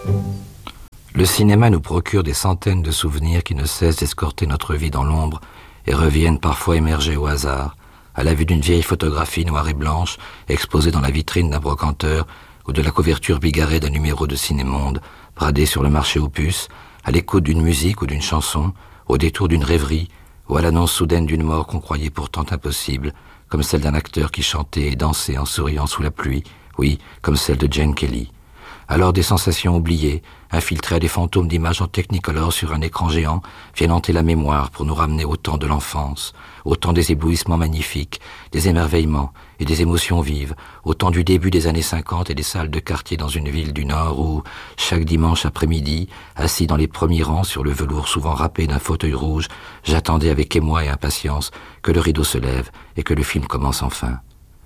Le cinéma nous procure des centaines de souvenirs qui ne cessent d'escorter notre vie dans l'ombre et reviennent parfois émerger au hasard, à la vue d'une vieille photographie noire et blanche exposée dans la vitrine d'un brocanteur ou de la couverture bigarrée d'un numéro de Cinémonde, bradé sur le marché aux puces, à l'écoute d'une musique ou d'une chanson, au détour d'une rêverie ou à l'annonce soudaine d'une mort qu'on croyait pourtant impossible, comme celle d'un acteur qui chantait et dansait en souriant sous la pluie, oui, comme celle de Jane Kelly. Alors des sensations oubliées, infiltrées à des fantômes d'images en technicolor sur un écran géant, viennent hanter la mémoire pour nous ramener au temps de l'enfance, au temps des éblouissements magnifiques, des émerveillements et des émotions vives, au temps du début des années 50 et des salles de quartier dans une ville du Nord où, chaque dimanche après-midi, assis dans les premiers rangs sur le velours souvent râpé d'un fauteuil rouge, j'attendais avec émoi et impatience que le rideau se lève et que le film commence enfin.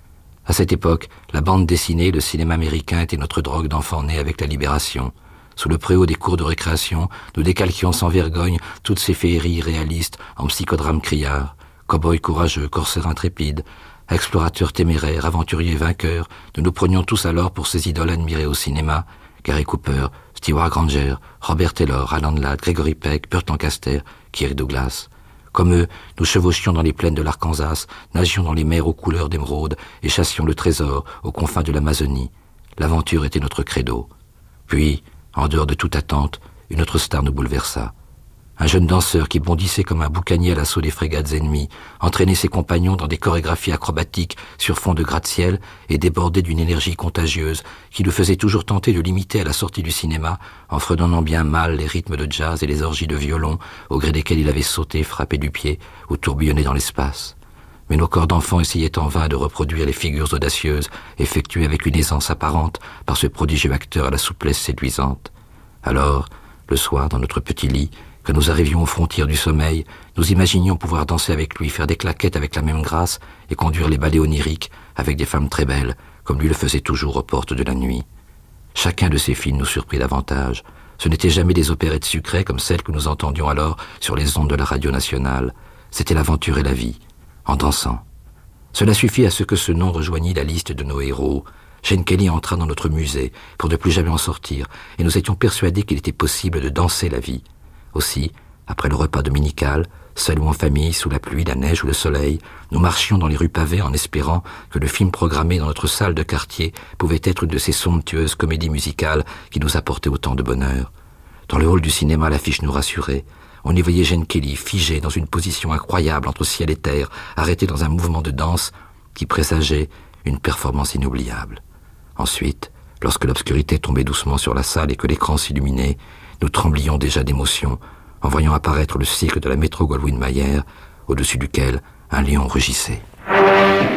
À cette époque, la bande dessinée, le cinéma américain était notre drogue d'enfant né avec la Libération. Sous le préau des cours de récréation, nous décalquions sans vergogne toutes ces féeries réalistes en psychodrame criard. Cow-boy courageux, corsaire intrépide, explorateur téméraire, aventurier vainqueur, nous nous prenions tous alors pour ces idoles admirées au cinéma. Gary Cooper, Stewart Granger, Robert Taylor, Alan Ladd, Gregory Peck, Burt Lancaster, Kirk Douglas. Comme eux, nous chevauchions dans les plaines de l'Arkansas, nagions dans les mers aux couleurs d'émeraude et chassions le trésor aux confins de l'Amazonie. L'aventure était notre credo. Puis, en dehors de toute attente, une autre star nous bouleversa. Un jeune danseur qui bondissait comme un boucanier à l'assaut des frégates ennemies, entraînait ses compagnons dans des chorégraphies acrobatiques sur fond de gratte-ciel et débordait d'une énergie contagieuse qui nous faisait toujours tenter de l'imiter à la sortie du cinéma en fredonnant bien mal les rythmes de jazz et les orgies de violon au gré desquels il avait sauté, frappé du pied ou tourbillonné dans l'espace. Mais nos corps d'enfants essayaient en vain de reproduire les figures audacieuses effectuées avec une aisance apparente par ce prodigieux acteur à la souplesse séduisante. Alors, le soir, dans notre petit lit, quand nous arrivions aux frontières du sommeil, nous imaginions pouvoir danser avec lui, faire des claquettes avec la même grâce et conduire les ballets oniriques avec des femmes très belles, comme lui le faisait toujours aux portes de la nuit. Chacun de ces films nous surprit davantage. Ce n'étaient jamais des opérettes sucrées comme celles que nous entendions alors sur les ondes de la radio nationale. C'était l'aventure et la vie, en dansant. Cela suffit à ce que ce nom rejoignît la liste de nos héros. Jane Kelly entra dans notre musée pour ne plus jamais en sortir, et nous étions persuadés qu'il était possible de danser la vie. Aussi, après le repas dominical, seuls ou en famille, sous la pluie, la neige ou le soleil, nous marchions dans les rues pavées en espérant que le film programmé dans notre salle de quartier pouvait être une de ces somptueuses comédies musicales qui nous apportaient autant de bonheur. Dans le hall du cinéma, l'affiche nous rassurait. On y voyait Jane Kelly figée dans une position incroyable entre ciel et terre, arrêtée dans un mouvement de danse qui présageait une performance inoubliable. Ensuite, lorsque l'obscurité tombait doucement sur la salle et que l'écran s'illuminait, nous tremblions déjà d'émotion en voyant apparaître le cirque de la Metro-Goldwyn-Mayer, au-dessus duquel un lion rugissait.